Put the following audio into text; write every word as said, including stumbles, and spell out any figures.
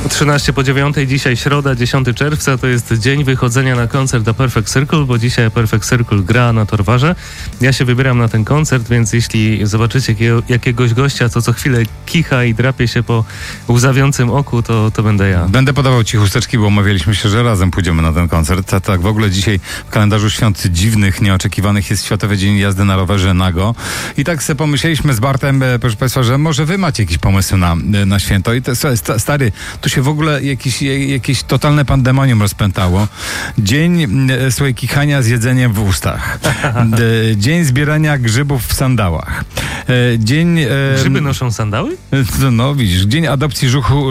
trzynaście po dziewiątej, dzisiaj środa, dziesiątego czerwca, to jest dzień wychodzenia na koncert do Perfect Circle, bo dzisiaj Perfect Circle gra na Torwarze. Ja się wybieram na ten koncert, więc jeśli zobaczycie jakiego, jakiegoś gościa, co co chwilę kicha i drapie się po łzawiącym oku, to, to będę ja. Będę podawał ci chusteczki, bo umawialiśmy się, że razem pójdziemy na ten koncert. A tak w ogóle dzisiaj w kalendarzu świąt dziwnych, nieoczekiwanych jest Światowy Dzień Jazdy na rowerze nago. I tak sobie pomyśleliśmy z Bartem, proszę Państwa, że może wy macie jakieś pomysły na, na święto. I to, stary, tu się w ogóle jakiś, jakieś totalne pandemonium rozpętało. Dzień słuchaj, kichania z jedzeniem w ustach. Dzień zbierania grzybów w sandałach. Dzień... Grzyby noszą sandały? No widzisz, dzień adopcji żuchu